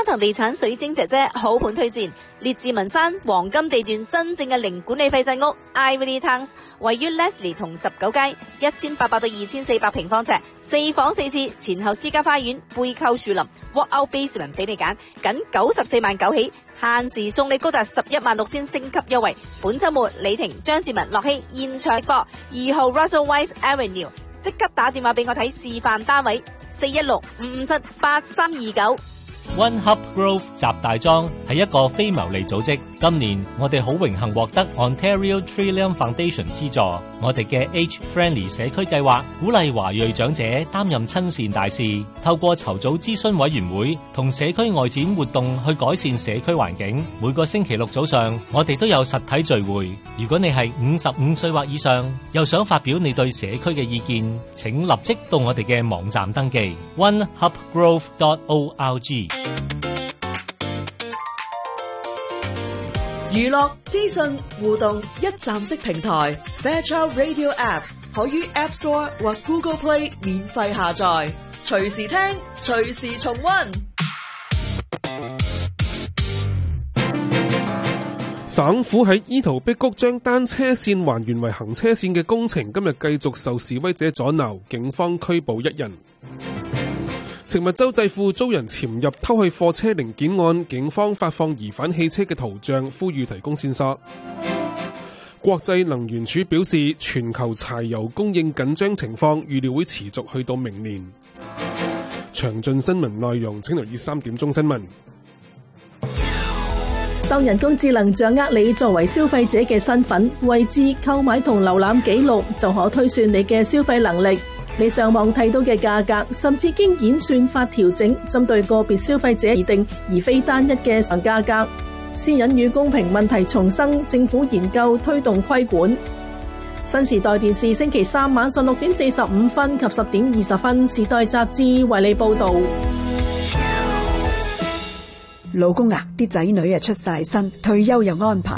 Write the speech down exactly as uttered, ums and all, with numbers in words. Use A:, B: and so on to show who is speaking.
A: 山藤地產水晶姐姐好盤推薦，列治文山黃金地段真正嘅零管理費制屋 Ivory Towns， 位於 Leslie 同十九街，一千八百到二千四百平方尺，四房四廁，前後私家花園，背靠樹林 ，walk out basement 俾你揀，僅九十四萬九起，限時送你高達十一萬六千升級優惠。本週末李婷、張志文、樂希現場播二號 Russell Weiss Avenue， 即刻打電話俾我睇示範單位四一六五五七八三二九。
B: One Hub Grove 集大莊係一個非牟利組織，今年我哋好榮幸獲得 Ontario Trillium Foundation 資助，我哋嘅 Age Friendly 社區計劃鼓勵華裔長者擔任親善大使，透過籌組諮詢委員會同社區外展活動去改善社區環境。每個星期六早上我哋都有實體聚會，如果你係五十五歲或以上，又想發表你對社區嘅意見，請立即到我哋嘅網站登記 one hub grove dot org。
C: 娛樂資訊互動一站式平台 Fairchild Radio App 可於 App Store 或 Google Play 免費下載，隨時聽，隨時重溫。
D: 省府喺伊圖碧谷將單車線還原為行車線嘅工程，今日繼續受示威者阻撓，警方拘捕一人。食物周濟庫遭人潛入偷去貨車零件案，警方發放疑犯汽車嘅圖像，呼籲提供線索。國際能源署表示，全球柴油供應緊張情況預料會持續去到明年。詳盡新聞內容請留意三點鐘新聞。
E: 當人工智能掌握你作為消費者嘅身份、位置、購買同瀏覽記錄，就可推算你嘅消費能力。你上網睇到嘅價格，甚至經演算法調整，針對個別消費者而定，而非單一嘅上價格。私隱與公平問題重生，政府研究推動規管。新時代電視星期三晚上六點四十五分及十點二十分，時代雜誌為你報道。
F: 老公啊，啲仔女啊出晒身，退休又安排。